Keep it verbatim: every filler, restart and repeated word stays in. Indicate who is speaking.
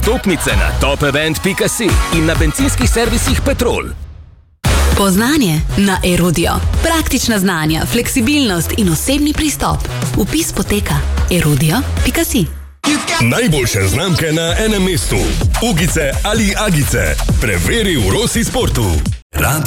Speaker 1: Vstopnice na top event pika si in na bencinskih servisih Petrol.
Speaker 2: Poznanje na Erudio. Praktična znanja, fleksibilnost in osebni pristop. Vpis poteka erudio pika si.
Speaker 3: Najboljše znamke na enem mestu. Ugice ali Agice. Preveri v Rossi Sportu.